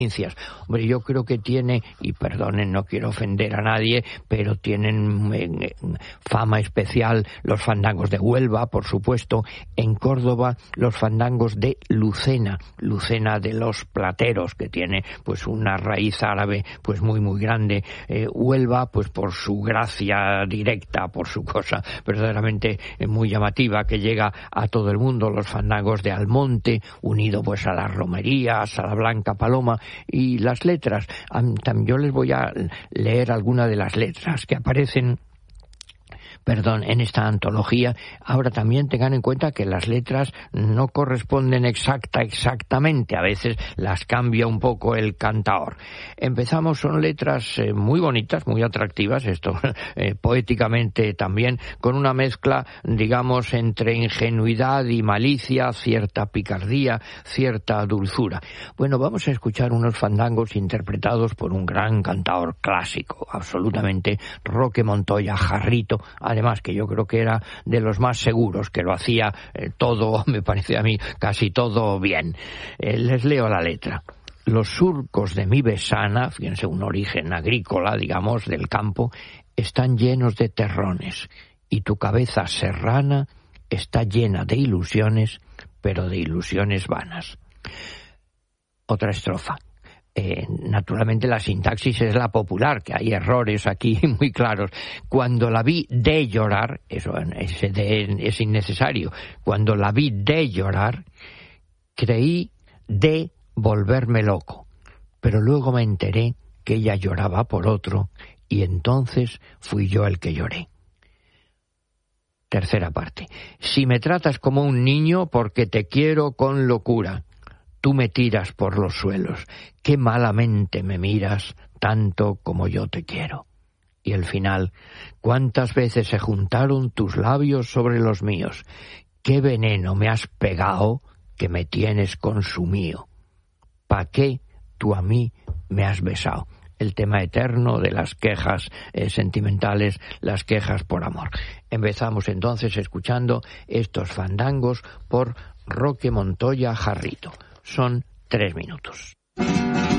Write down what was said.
Hombre, yo creo que tiene, y perdonen, no quiero ofender a nadie, pero tienen fama especial los fandangos de Huelva, por supuesto, en Córdoba los fandangos de Lucena de los plateros, que tiene pues una raíz árabe pues muy grande. Huelva, pues por su gracia directa, por su cosa verdaderamente muy llamativa que llega a todo el mundo, los fandangos de Almonte, unido pues a las romerías, a la Blanca Paloma. Y las letras, yo les voy a leer algunas de las letras que aparecen en esta antología. Ahora también tengan en cuenta que las letras no corresponden exactamente, a veces las cambia un poco el cantaor. Empezamos, son letras muy bonitas, muy atractivas, esto poéticamente también, con una mezcla, digamos, entre ingenuidad y malicia, cierta picardía, cierta dulzura. Bueno, vamos a escuchar unos fandangos interpretados por un gran cantaor clásico, absolutamente, Roque Montoya Jarrito, además que yo creo que era de los más seguros, que lo hacía todo, me parece a mí, casi todo bien. Les leo la letra. Los surcos de mi Besana, fíjense, un origen agrícola, digamos, del campo, están llenos de terrones, y tu cabeza serrana está llena de ilusiones, pero de ilusiones vanas. Otra estrofa. Naturalmente la sintaxis es la popular, que hay errores aquí muy claros. Cuando la vi de llorar, ese de es innecesario. Cuando la vi de llorar, creí de volverme loco, pero luego me enteré que ella lloraba por otro, y entonces fui yo el que lloré. Tercera parte. Si me tratas como un niño porque te quiero con locura, tú me tiras por los suelos, qué malamente me miras, tanto como yo te quiero. Y el final, cuántas veces se juntaron tus labios sobre los míos, qué veneno me has pegado que me tienes consumido. ¿Pa' qué tú a mí me has besado? El tema eterno de las quejas sentimentales, las quejas por amor. Empezamos entonces escuchando estos fandangos por Roque Montoya Jarrito. Son 3 minutos.